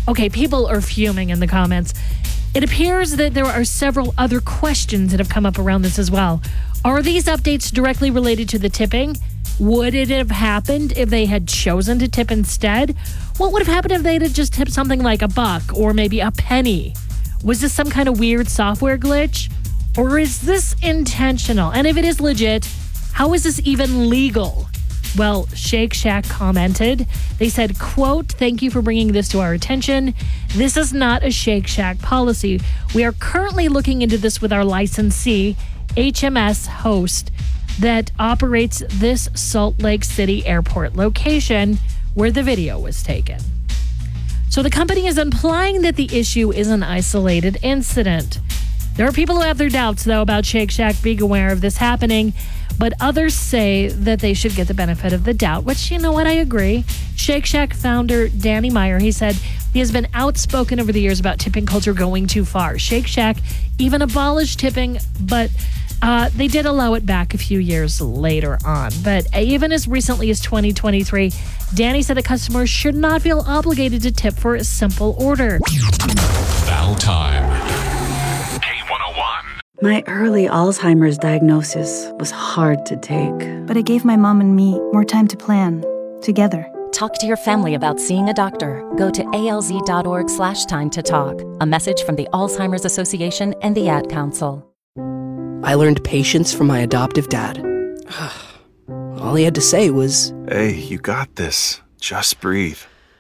Okay, people are fuming in the comments. It appears that there are several other questions that have come up around this as well. Are these updates directly related to the tipping? Would it have happened if they had chosen to tip instead? What would have happened if they had just tipped something like $1 or maybe a penny? Was this some kind of weird software glitch? Or is this intentional? And if it is legit, how is this even legal? Well, Shake Shack commented. They said, quote, "Thank you for bringing this to our attention. This is not a Shake Shack policy. We are currently looking into this with our licensee, HMS Host, that operates this Salt Lake City airport location where the video was taken." So the company is implying that the issue is an isolated incident. There are people who have their doubts, though, about Shake Shack being aware of this happening, but others say that they should get the benefit of the doubt, which, you know what, I agree. Shake Shack founder Danny Meyer, he said he has been outspoken over the years about tipping culture going too far. Shake Shack even abolished tipping, but they did allow it back a few years later on. But even as recently as 2023, Danny said that customers should not feel obligated to tip for a simple order. Battle time. K101. My early Alzheimer's diagnosis was hard to take. But it gave my mom and me more time to plan, together. Talk to your family about seeing a doctor. Go to alz.org/time to talk. A message from the Alzheimer's Association and the Ad Council. I learned patience from my adoptive dad. All he had to say was, "Hey, you got this. Just breathe."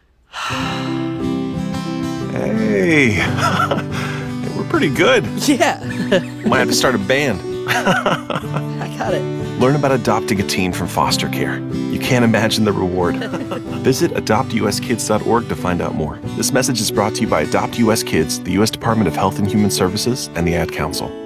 Hey, we're pretty good. "Yeah, Might have to start a band. I got it." Learn about adopting a teen from foster care. You can't imagine the reward. Visit adoptuskids.org to find out more. This message is brought to you by Adopt US Kids, the U.S. Department of Health and Human Services, and the Ad Council.